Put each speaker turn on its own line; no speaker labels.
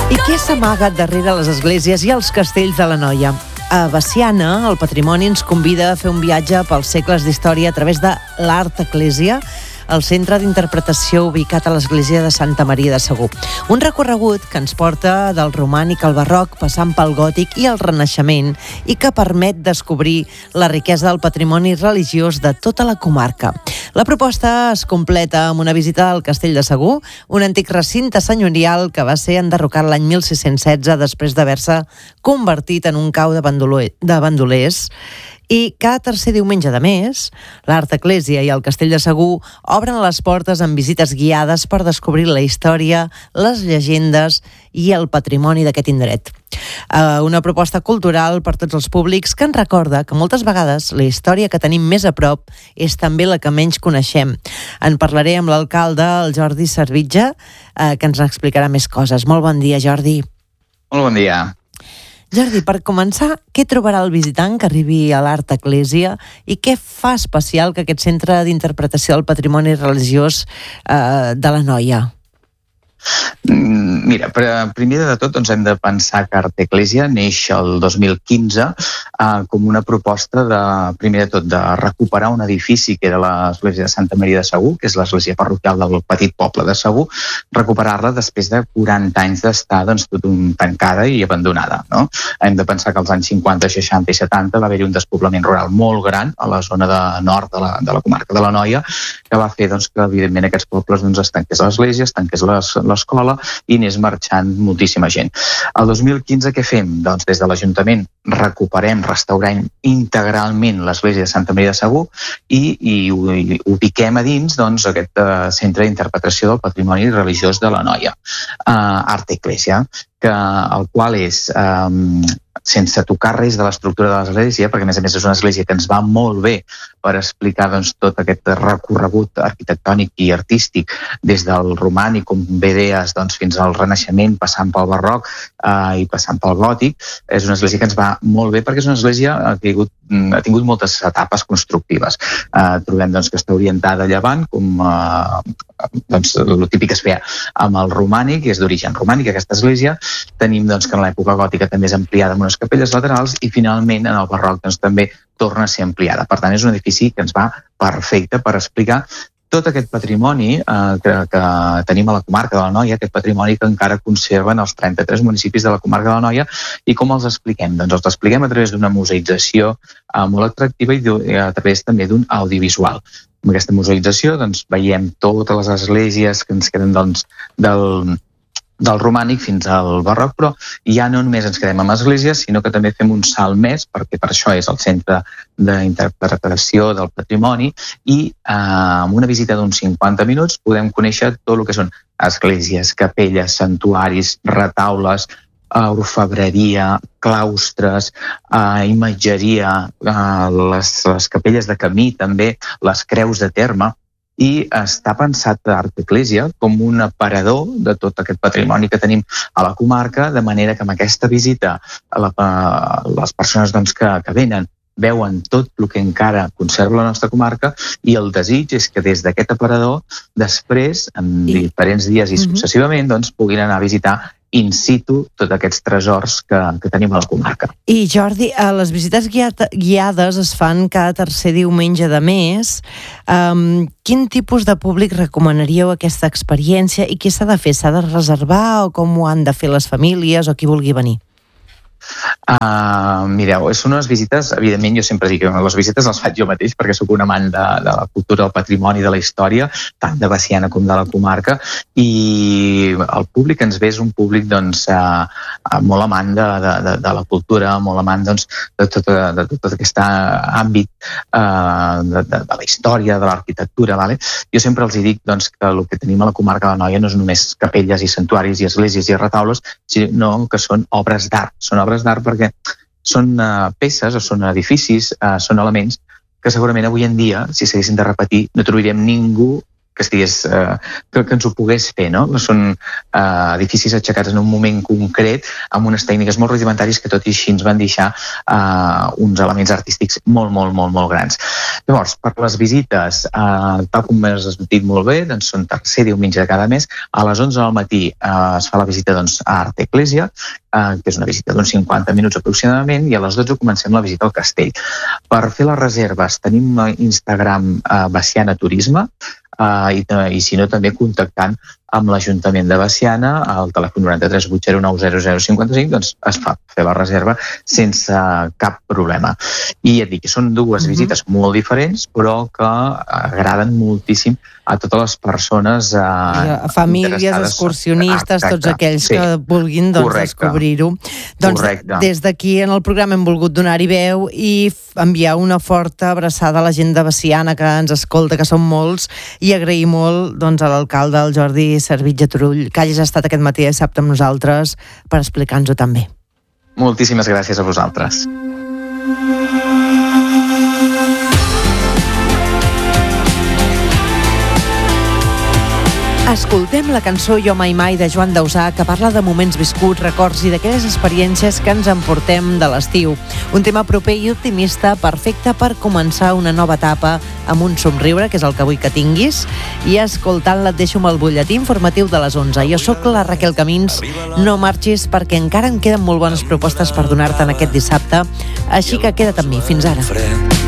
I què s'amaga darrere les esglésies i els castells de l'Anoia? A Veciana, el patrimoni ens convida a fer un viatge pels segles d'història a través de l'Art Eclésia, el centre d'interpretació ubicat a l'església de Santa Maria de Segur. Un recorregut que ens porta del romànic al barroc, passant pel gòtic i el renaixement, i que permet descobrir la riquesa del patrimoni religiós de tota la comarca. La proposta es completa amb una visita al Castell de Segur, un antic recinte senyorial que va ser enderrocat l'any 1616 després d'haver-se convertit en un cau de bandolers. I cada tercer diumenge de mes, l'Art Eclésia i el Castell de Segur obren les portes amb visites guiades per descobrir la història, les llegendes i el patrimoni d'aquest indret. Una proposta cultural per tots els públics que ens recorda que moltes vegades la història que tenim més a prop és també la que menys coneixem. En parlaré amb l'alcalde, el Jordi Servitje, que ens explicarà més coses. Molt bon dia, Jordi.
Molt bon dia.
Jordi, per començar, què trobarà el visitant que arribi a l'Art Eclésia i què fa especial que aquest centre d'interpretació del patrimoni religiós de l'Anoia?
Mira, primer de tot doncs hem de pensar que Art Eclésia neix el 2015 com una proposta primer de tot de recuperar un edifici que era l'església de Santa Maria de Segur, que és l'església parroquial del petit poble de Segur, recuperar-la després de 40 anys d'estar tancada i abandonada. No? Hem de pensar que als anys 50, 60 i 70 va haver-hi un despoblament rural molt gran a la zona de nord de la comarca de l'Anoia, que va fer que evidentment aquests pobles es tanqués l'església, es tanqués l'escola i anés marxant moltíssima gent. El 2015 què fem? Doncs des de l'Ajuntament restaurem integralment l'església de Santa Maria de Segur i ubiquem a dins aquest centre d'interpretació del patrimoni religiós de l'Anoia, Art Eclésia, el qual és sense tocar res de l'estructura de l'església, perquè a més és una església que ens va molt bé per explicar tot aquest recorregut arquitectònic i artístic des del romànic, com bé deies, fins al Renaixement, passant pel barroc i passant pel gòtic. És una església que ens va molt bé perquè és una església que ha tingut moltes etapes constructives. Trobem que està orientada a llevant, com el típic que es feia amb el romànic, que és d'origen romànic aquesta església. Tenim que en l'època gòtica també és ampliada amb unes capelles laterals i finalment en el barroc també torna a ser ampliada. Per tant, és un edifici que ens va perfecte per explicar tot aquest patrimoni que tenim a la comarca de l'Anoia, aquest patrimoni que encara conserven els 33 municipis de la comarca de l'Anoia, i com els expliquem? Doncs els expliquem a través d'una museïtzació molt atractiva i a través també d'un audiovisual. Amb aquesta museïtzació veiem totes les esglésies que ens queden del romànic fins al barroc, però ja no només ens quedem amb esglésies, sinó que també fem un salt més, perquè per això és el centre d'interpretació del patrimoni, i amb una visita d'uns 50 minuts podem conèixer tot el que són esglésies, capelles, santuaris, retaules, orfebreria, claustres, imatgeria, les capelles de camí també, les creus de terme, i està pensat Art Eclésia com un aparador de tot aquest patrimoni que tenim a la comarca, de manera que amb aquesta visita les persones que venen veuen tot el que encara conserva la nostra comarca, i el desig és que des d'aquest aparador després, en diferents dies i successivament, puguin anar a visitar in situ tots aquests tresors que tenim a la comarca.
I Jordi, les visites guiades es fan cada tercer diumenge de mes. Quin tipus de públic recomanaríeu aquesta experiència i què s'ha de fer? S'ha de reservar o com ho han de fer les famílies o qui vulgui venir?
Mireu, són unes visites, evidentment jo sempre dic que les visites les faig jo mateix perquè sóc un amant de la cultura, del patrimoni, de la història, tant de Veciana com de la comarca, i el públic que ens ve és un públic molt amant de la cultura, molt amant de tot aquest àmbit de la història, de l'arquitectura. Jo sempre els dic que el que tenim a la comarca de l'Anoia no és només capelles i santuaris i esglésies i retaules, sinó que són obres d'art. Són obres d'art perquè són peces o són edificis, són elements que segurament avui en dia, si s'haguessin de repetir, no trobaríem ningú que ens ho pogués fer, no? Són edificis aixecats en un moment concret amb unes tècniques molt rudimentaris que tot i així ens van deixar uns elements artístics molt, molt, molt, molt grans. Llavors, per les visites, tal com has dit molt bé, doncs són tercer diumenge de cada mes, a les 11 del matí es fa la visita a Art Ecclesia, que és una visita d'uns 50 minuts aproximadament, i a les 12 comencem la visita al castell. Per fer les reserves tenim Instagram Veciana Turisme, i si no també contactant amb l'Ajuntament de Veciana al telèfon 93 809 0055, doncs es fa fer la reserva sense cap problema. I ja et dic que són dues visites molt diferents, però que agraden moltíssim a totes les persones
famílies, excursionistes, tots aquells que vulguin descobrir-ho. Doncs des d'aquí en el programa hem volgut donar-hi veu i enviar una forta abraçada a la gent de Veciana que ens escolta, que són molts, i agrair molt a l'alcalde, el Jordi Servitje Turull, que hagis estat aquest matí de dissabte amb nosaltres per explicar-nos-ho també.
Moltíssimes gràcies a vosaltres.
Escoltem la cançó Jo Mai Mai de Joan Dausà, que parla de moments viscuts, records i d'aquelles experiències que ens emportem de l'estiu. Un tema proper i optimista, perfecte per començar una nova etapa amb un somriure, que és el que vull que tinguis, i escoltant-la et deixo amb el butlletí informatiu de les 11. Jo sóc la Raquel Camins, no marxis perquè encara em queden molt bones propostes per donar-te en aquest dissabte, així que queda't amb mi. Fins ara.